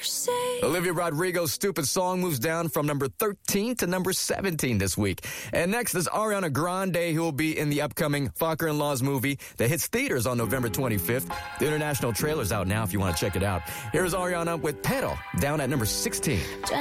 Olivia Rodrigo's Stupid Song moves down from number 13 to number 17 this week. And next is Ariana Grande, who will be in the upcoming Father-in-Law's movie that hits theaters on November 25th. The international trailer's out now if you want to check it out. Here's Ariana with Pedal, down at number 16.